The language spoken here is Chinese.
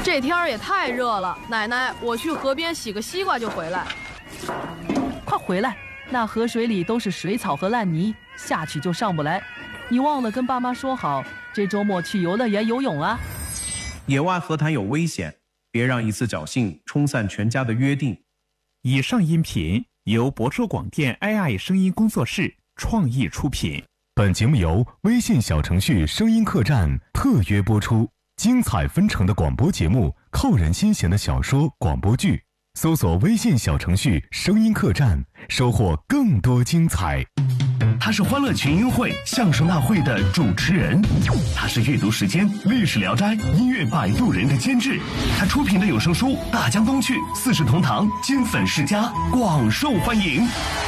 这天儿也太热了，奶奶，我去河边洗个西瓜就回来。 快回来，那河水里都是水草和烂泥，下去就上不来。你忘了跟爸妈说好，这周末去游乐园游泳啊？ 野外河滩有危险，别让一次侥幸冲散全家的约定。 以上音频由博州广电 AI 声音工作室创意出品。 本节目由微信小程序声音客栈特约播出。精彩纷呈的广播节目，扣人心弦的小说广播剧，搜索微信小程序声音客栈，收获更多精彩。 他是欢乐群英会相声大会的主持人，他是阅读时间历史聊斋音乐摆渡人的监制，他出品的有声书《大江东去》《四世同堂》金粉世家广受欢迎。